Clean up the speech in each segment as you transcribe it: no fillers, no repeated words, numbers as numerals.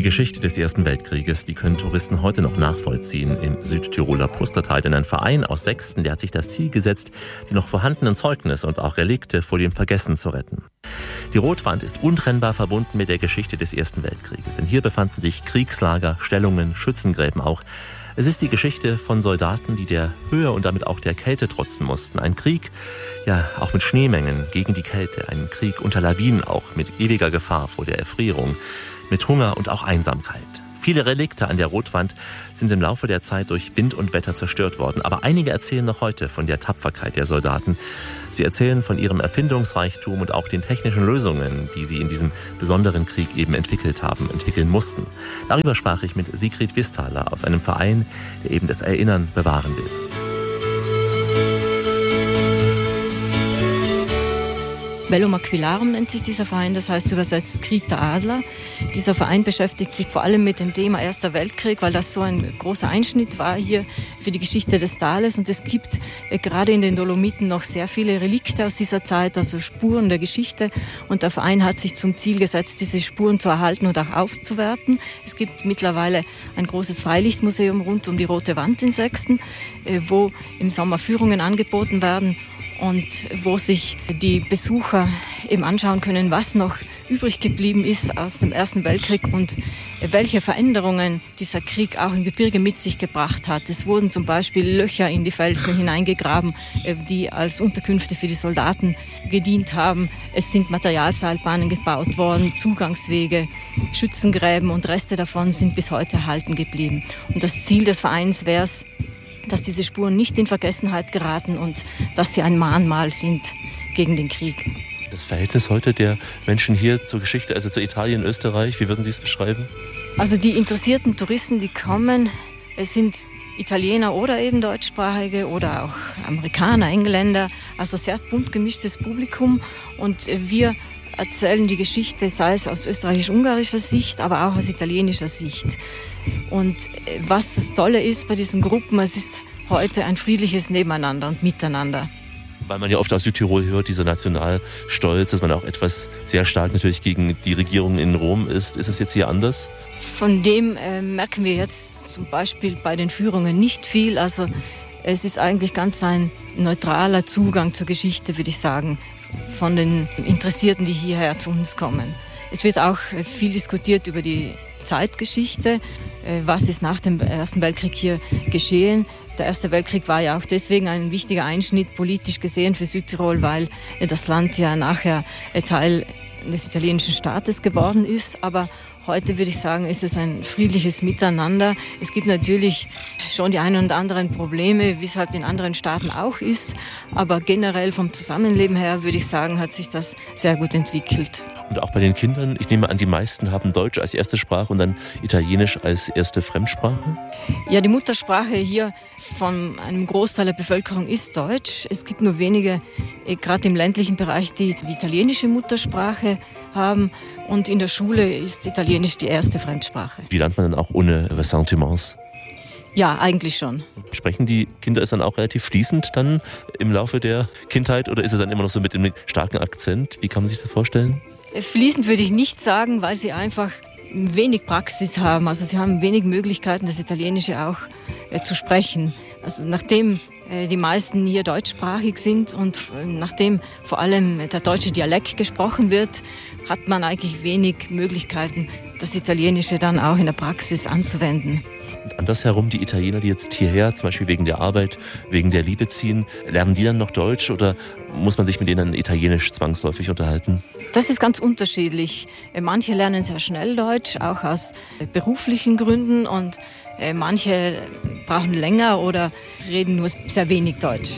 Geschichte des Ersten Weltkrieges, die können Touristen heute noch nachvollziehen im Südtiroler Pustertal. Denn ein Verein aus Sexten, der hat sich das Ziel gesetzt, die noch vorhandenen Zeugnisse und auch Relikte vor dem Vergessen zu retten. Die Rotwand ist untrennbar verbunden mit der Geschichte des Ersten Weltkrieges. Denn hier befanden sich Kriegslager, Stellungen, Schützengräben auch. Es ist die Geschichte von Soldaten, die der Höhe und damit auch der Kälte trotzen mussten. Ein Krieg, ja, auch mit Schneemengen gegen die Kälte. Ein Krieg unter Lawinen auch, mit ewiger Gefahr vor der Erfrierung, mit Hunger und auch Einsamkeit. Viele Relikte an der Rotwand sind im Laufe der Zeit durch Wind und Wetter zerstört worden. Aber einige erzählen noch heute von der Tapferkeit der Soldaten. Sie erzählen von ihrem Erfindungsreichtum und auch den technischen Lösungen, die sie in diesem besonderen Krieg eben entwickeln mussten. Darüber sprach ich mit Sigrid Wisthaler aus einem Verein, der eben das Erinnern bewahren will. Bellum Aquilarum nennt sich dieser Verein, das heißt übersetzt Krieg der Adler. Dieser Verein beschäftigt sich vor allem mit dem Thema Erster Weltkrieg, weil das so ein großer Einschnitt war hier für die Geschichte des Tales. Und es gibt gerade in den Dolomiten noch sehr viele Relikte aus dieser Zeit, also Spuren der Geschichte. Und der Verein hat sich zum Ziel gesetzt, diese Spuren zu erhalten und auch aufzuwerten. Es gibt mittlerweile ein großes Freilichtmuseum rund um die Rote Wand in Sexten, wo im Sommer Führungen angeboten werden und wo sich die Besucher eben anschauen können, was noch übrig geblieben ist aus dem Ersten Weltkrieg und welche Veränderungen dieser Krieg auch im Gebirge mit sich gebracht hat. Es wurden zum Beispiel Löcher in die Felsen hineingegraben, die als Unterkünfte für die Soldaten gedient haben. Es sind Materialseilbahnen gebaut worden, Zugangswege, Schützengräben und Reste davon sind bis heute erhalten geblieben. Und das Ziel des Vereins wäre es, dass diese Spuren nicht in Vergessenheit geraten und dass sie ein Mahnmal sind gegen den Krieg. Das Verhältnis heute der Menschen hier zur Geschichte, also zu Italien, Österreich, wie würden Sie es beschreiben? Also die interessierten Touristen, die kommen, es sind Italiener oder eben Deutschsprachige oder auch Amerikaner, Engländer, also sehr bunt gemischtes Publikum. Und wir erzählen die Geschichte, sei es aus österreichisch-ungarischer Sicht, aber auch aus italienischer Sicht. Und was das Tolle ist bei diesen Gruppen, es ist heute ein friedliches Nebeneinander und Miteinander. Weil man ja oft aus Südtirol hört, dieser Nationalstolz, dass man auch etwas sehr stark natürlich gegen die Regierung in Rom ist. Ist das jetzt hier anders? Von dem merken wir jetzt zum Beispiel bei den Führungen nicht viel. Also es ist eigentlich ganz ein neutraler Zugang zur Geschichte, würde ich sagen, von den Interessierten, die hierher zu uns kommen. Es wird auch viel diskutiert über die Zeitgeschichte, was ist nach dem Ersten Weltkrieg hier geschehen. Der Erste Weltkrieg war ja auch deswegen ein wichtiger Einschnitt politisch gesehen für Südtirol, weil das Land ja nachher Teil des italienischen Staates geworden ist. Aber heute würde ich sagen, ist es ein friedliches Miteinander. Es gibt natürlich schon die ein und anderen Probleme, wie es halt in anderen Staaten auch ist. Aber generell vom Zusammenleben her würde ich sagen, hat sich das sehr gut entwickelt. Und auch bei den Kindern, ich nehme an, die meisten haben Deutsch als erste Sprache und dann Italienisch als erste Fremdsprache? Ja, die Muttersprache hier von einem Großteil der Bevölkerung ist Deutsch. Es gibt nur wenige, gerade im ländlichen Bereich, die italienische Muttersprache haben. Und in der Schule ist Italienisch die erste Fremdsprache. Die lernt man dann auch ohne Ressentiments? Ja, eigentlich schon. Sprechen die Kinder es dann auch relativ fließend dann im Laufe der Kindheit oder ist es dann immer noch so mit einem starken Akzent? Wie kann man sich das vorstellen? Fließend würde ich nicht sagen, weil sie einfach wenig Praxis haben. Also sie haben wenig Möglichkeiten, das Italienische auch zu sprechen. Also nachdem die meisten hier deutschsprachig sind und nachdem vor allem der deutsche Dialekt gesprochen wird, hat man eigentlich wenig Möglichkeiten, das Italienische dann auch in der Praxis anzuwenden. Und andersherum, die Italiener, die jetzt hierher, zum Beispiel wegen der Arbeit, wegen der Liebe ziehen, lernen die dann noch Deutsch oder muss man sich mit denen Italienisch zwangsläufig unterhalten? Das ist ganz unterschiedlich. Manche lernen sehr schnell Deutsch, auch aus beruflichen Gründen und manche brauchen länger oder reden nur sehr wenig Deutsch.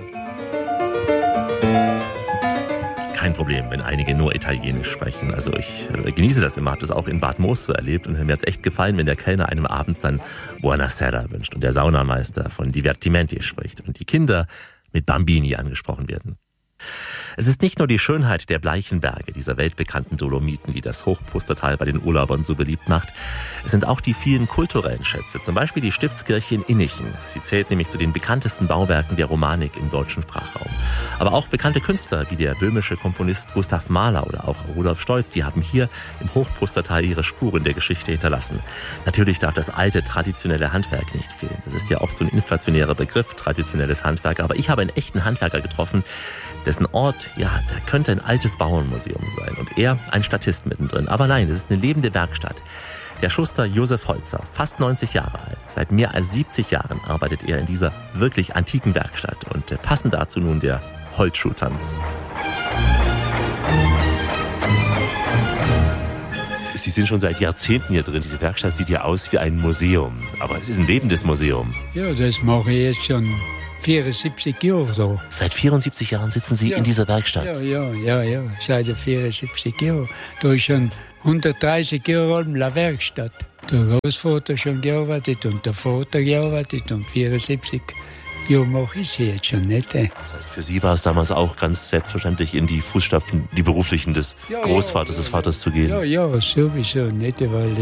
Kein Problem, wenn einige nur Italienisch sprechen. Also ich genieße das immer, habe das auch in Bad Moos so erlebt und mir hat es echt gefallen, wenn der Kellner einem abends dann Buonasera wünscht und der Saunameister von Divertimenti spricht und die Kinder mit Bambini angesprochen werden. Es ist nicht nur die Schönheit der bleichen Berge, dieser weltbekannten Dolomiten, die das Hochpustertal bei den Urlaubern so beliebt macht. Es sind auch die vielen kulturellen Schätze, zum Beispiel die Stiftskirche in Innichen. Sie zählt nämlich zu den bekanntesten Bauwerken der Romanik im deutschen Sprachraum. Aber auch bekannte Künstler wie der böhmische Komponist Gustav Mahler oder auch Rudolf Stolz, die haben hier im Hochpustertal ihre Spuren der Geschichte hinterlassen. Natürlich darf das alte, traditionelle Handwerk nicht fehlen. Das ist ja oft so ein inflationärer Begriff, traditionelles Handwerk. Aber ich habe einen echten Handwerker getroffen, dessen Ort, ja, da könnte ein altes Bauernmuseum sein. Und er ein Statist mittendrin. Aber nein, es ist eine lebende Werkstatt. Der Schuster Josef Holzer, fast 90 Jahre alt. Seit mehr als 70 Jahren arbeitet er in dieser wirklich antiken Werkstatt. Und passend dazu nun der Holzschuhtanz. Sie sind schon seit Jahrzehnten hier drin. Diese Werkstatt sieht ja aus wie ein Museum. Aber es ist ein lebendes Museum. Ja, das mache ich jetzt schon 74 Jahre so. Seit 74 Jahren sitzen Sie in dieser Werkstatt? Ja. Seit 74 Jahren. Da ist schon 130 Jahre alt in der Werkstatt. Der Großvater schon gearbeitet und der Vater gearbeitet und 74 Jahre mache ich sie jetzt schon nicht. Das heißt, für Sie war es damals auch ganz selbstverständlich, in die Fußstapfen, die beruflichen des Großvaters, des Vaters zu gehen? Ja, sowieso nicht, weil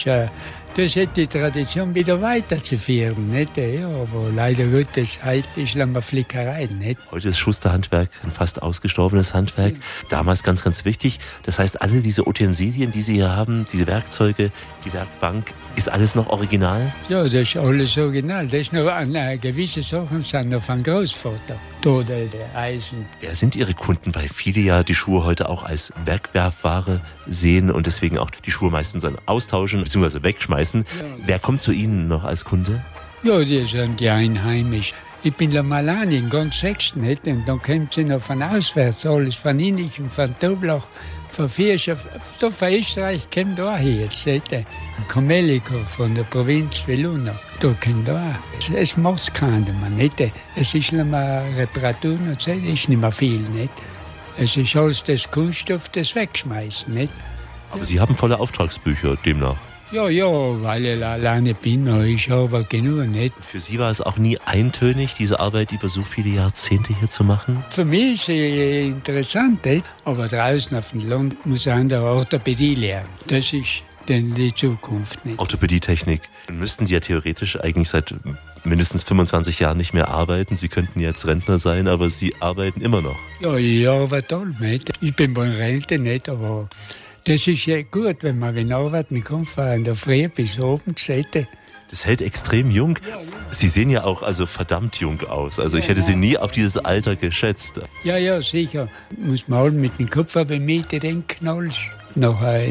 das hat die Tradition wieder weiterzuführen, nicht? Ja, aber leider Gottes, heute ist lange Flickerei, nicht? Heute ist Schusterhandwerk ein fast ausgestorbenes Handwerk. Damals ganz, ganz wichtig. Das heißt, alle diese Utensilien, die Sie hier haben, diese Werkzeuge, die Werkbank, ist alles noch original? Ja, das ist alles original. Das ist noch gewisse Sachen sind noch von Großvater. Der Eisen. Wer sind Ihre Kunden? Weil viele ja die Schuhe heute auch als Wegwerfware sehen und deswegen auch die Schuhe meistens dann austauschen bzw. wegschmeißen. Ja. Wer kommt zu Ihnen noch als Kunde? Ja, die sind die Einheimischen. Ich bin der Malani in ganz Sechsten, nicht? Und dann kommt sie noch von auswärts, alles von Innichen, von Toblach, von Vierschaf. Da von Österreich kommt da hier jetzt, nicht? Kameliko von der Provinz Veluna, da kommt da. Es macht keiner mehr, nicht? Es ist nicht mehr Reparatur, es ist nicht mehr viel, nicht? Es ist alles das Kunststoff, das Wegschmeißen, nicht? Aber Sie haben volle Auftragsbücher demnach? Ja, weil ich alleine bin, ich habe genug, nicht? Für Sie war es auch nie eintönig, diese Arbeit über so viele Jahrzehnte hier zu machen? Für mich ist es interessant, nicht? Aber draußen auf dem Land muss man der Orthopädie lernen. Das ist dann die Zukunft, nicht? Orthopädietechnik. Dann müssten Sie ja theoretisch eigentlich seit mindestens 25 Jahren nicht mehr arbeiten. Sie könnten jetzt Rentner sein, aber Sie arbeiten immer noch. Ja, ich arbeite toll, nicht? Ich bin bei Rente, nicht, aber das ist ja gut, wenn man arbeiten kann, von der Früh bis abends. Das hält extrem jung. Sie sehen ja auch also verdammt jung aus. Also ich hätte Sie nie auf dieses Alter geschätzt. Ja, sicher. Muss man halt mit dem Kopf auf die Miete denken, alles. Nachher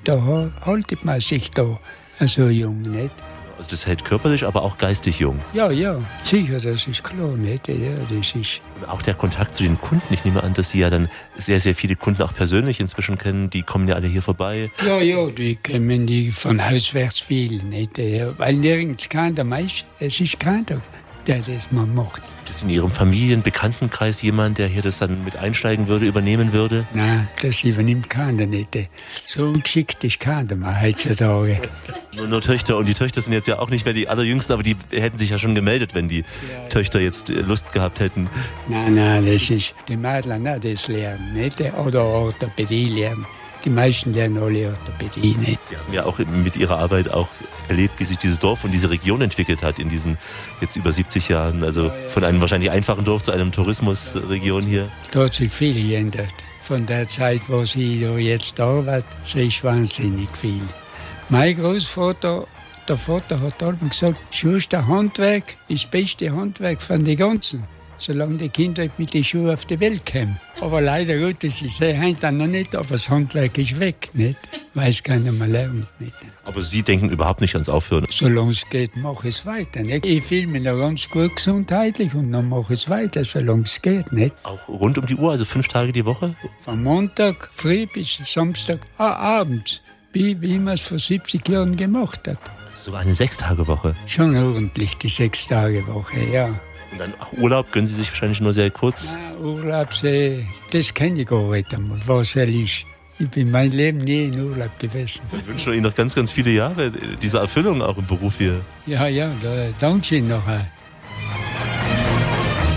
da haltet man sich da so jung, nicht? Also das hält körperlich, aber auch geistig jung. Ja, sicher, das ist klar, nicht? Ja, das ist. Und auch der Kontakt zu den Kunden. Ich nehme an, dass Sie ja dann sehr, sehr viele Kunden auch persönlich inzwischen kennen. Die kommen ja alle hier vorbei. Ja, die kennen die von auswärts viel, nicht? Ja, weil nirgends keiner meist. Es ist keiner, der das mal macht. Ist in Ihrem Familien-Bekanntenkreis jemand, der hier das dann mit einsteigen würde, übernehmen würde? Nein, das übernimmt keiner nicht. So ungeschickt ist keiner mehr heutzutage. Nur Töchter. Und die Töchter sind jetzt ja auch nicht mehr die allerjüngsten, aber die hätten sich ja schon gemeldet, wenn die Töchter jetzt Lust gehabt hätten. Nein, das ist die Mädchen nicht das lernen, nicht? Oder Orthopädie lernen. Die meisten lernen alle Orthopädie nicht. Sie haben ja auch mit Ihrer Arbeit auch erlebt, wie sich dieses Dorf und diese Region entwickelt hat in diesen jetzt über 70 Jahren. Also von einem wahrscheinlich einfachen Dorf zu einem Tourismusregion hier. Da hat sich viel geändert. Von der Zeit, wo sie jetzt arbeite, sehe ich wahnsinnig viel. Mein Großvater, der Vater hat allem gesagt, Schusterhandwerk ist das beste Handwerk von den ganzen. Solange die Kinder mit den Schuhen auf die Welt kommen. Aber leider Gottes, ich sehe heute noch nicht, aber das Handwerk ist weg, nicht? Weil es keiner mehr lernt, nicht? Aber Sie denken überhaupt nicht ans Aufhören? Solange es geht, mache ich es weiter, nicht? Ich fühle mich noch ganz gut gesundheitlich und dann mache ich es weiter, solange es geht, nicht? Auch rund um die Uhr, also 5 Tage die Woche? Von Montag früh bis Samstag abends, wie man es vor 70 Jahren gemacht hat. Sogar eine 6-Tage-Woche? Schon ordentlich, die 6-Tage-Woche, ja. Und dann Urlaub gönnen Sie sich wahrscheinlich nur sehr kurz? Nein, Urlaub, das kenne ich gar nicht einmal, was er ist. Ich bin mein Leben nie in Urlaub gewesen. Ich wünsche Ihnen noch ganz, ganz viele Jahre dieser Erfüllung auch im Beruf hier. Ja, da danke Ihnen noch.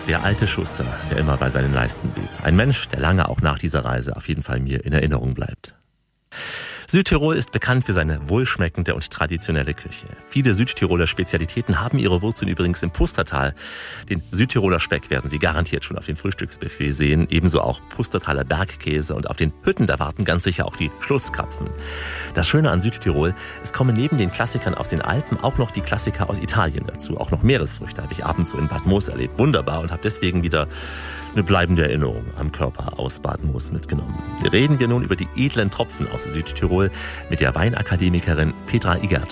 Der alte Schuster, der immer bei seinen Leisten blieb. Ein Mensch, der lange auch nach dieser Reise auf jeden Fall mir in Erinnerung bleibt. Südtirol ist bekannt für seine wohlschmeckende und traditionelle Küche. Viele Südtiroler Spezialitäten haben ihre Wurzeln übrigens im Pustertal. Den Südtiroler Speck werden Sie garantiert schon auf dem Frühstücksbuffet sehen. Ebenso auch Pustertaler Bergkäse und auf den Hütten, da warten ganz sicher auch die Schlutzkrapfen. Das Schöne an Südtirol, es kommen neben den Klassikern aus den Alpen auch noch die Klassiker aus Italien dazu. Auch noch Meeresfrüchte habe ich abends so in Bad Moos erlebt. Wunderbar, und habe deswegen wieder eine bleibende Erinnerung am Körper aus Bad Moos mitgenommen. Reden wir nun über die edlen Tropfen aus Südtirol mit der Weinakademikerin Petra Igerta.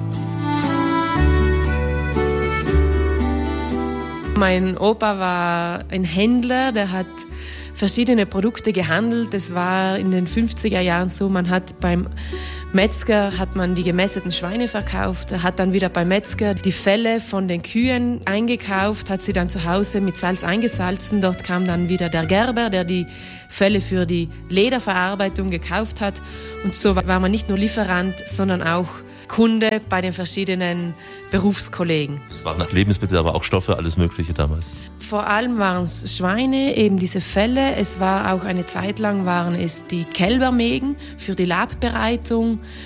Mein Opa war ein Händler, der hat verschiedene Produkte gehandelt. Das war in den 50er Jahren so, man hat beim Metzger hat man die gemästeten Schweine verkauft, hat dann wieder beim Metzger die Felle von den Kühen eingekauft, hat sie dann zu Hause mit Salz eingesalzen. Dort kam dann wieder der Gerber, der die Felle für die Lederverarbeitung gekauft hat. Und so war man nicht nur Lieferant, sondern auch Kunde bei den verschiedenen Berufskollegen. Es waren nach Lebensmittel, aber auch Stoffe, alles Mögliche damals. Vor allem waren es Schweine, eben diese Felle. Es war auch eine Zeit lang waren es die Kälbermägen für die Labbereitung.